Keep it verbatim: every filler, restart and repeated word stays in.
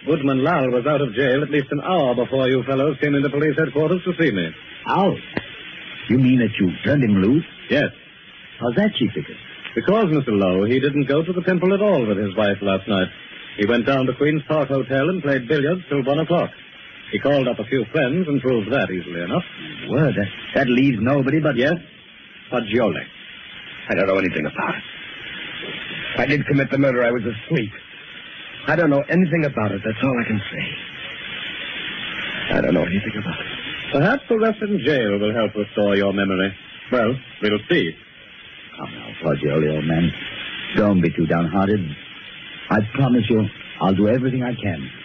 Woodman Lal was out of jail at least an hour before you fellows came into police headquarters to see me. Out? You mean that you turned him loose? Yes. How's that, Chief Vickers? Because, Mister Lowe, he didn't go to the temple at all with his wife last night. He went down to Queen's Park Hotel and played billiards till one o'clock. He called up a few friends and proved that easily enough. Well, that, that leaves nobody but... Yes? Fagioli. I don't know anything about it. I did commit the murder. I was asleep. I don't know anything about it. That's all I can say. I don't know anything about it. Perhaps the rest in jail will help restore your memory. Well, we'll see. Come now, Fagioli, old man. Don't be too downhearted. I promise you, I'll do everything I can.